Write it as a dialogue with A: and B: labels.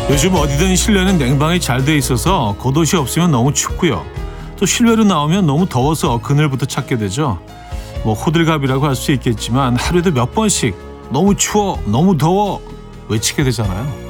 A: 요즘 어디든 실내는 냉방이 잘 돼 있어서 겉옷이 없으면 너무 춥고요. 또 실외로 나오면 너무 더워서 그늘부터 찾게 되죠. 뭐 호들갑이라고 할 수 있겠지만 하루에도 몇 번씩 너무 추워, 너무 더워 외치게 되잖아요.